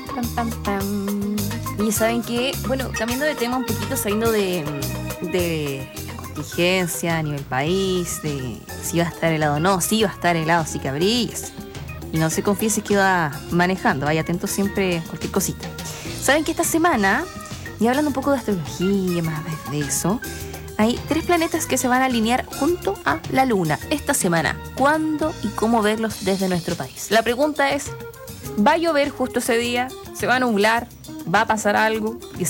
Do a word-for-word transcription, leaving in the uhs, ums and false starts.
Pam, pam, pam. Y saben que, bueno, cambiando de tema un poquito, saliendo de, de la contingencia a nivel país, de si va a estar helado o no, si va a estar helado, sí que abríguese. Y no se confíe si es que va manejando, vaya atento siempre a cualquier cosita. Saben que esta semana, y hablando un poco de astrología, más de eso, hay tres planetas que se van a alinear junto a la Luna esta semana. ¿Cuándo y cómo verlos desde nuestro país? La pregunta es, ¿va a llover justo ese día? ¿Se va a nublar? ¿Va a pasar algo?